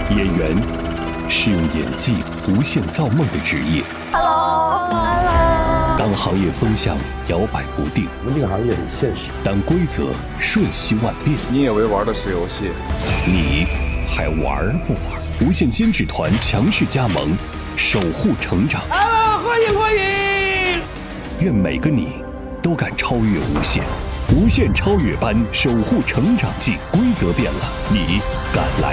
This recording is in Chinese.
演员是用演技无限造梦的职业。 Hello。 当行业风向摇摆不定， 我们这个行业很现实。 当规则瞬息万变， 你以为玩的是游戏， 你还玩不玩？无限监制团强势加盟，守护成长。 欢迎欢迎！ 愿每个你都敢超越无限，无限超越班守护成长记，规则变了，你敢来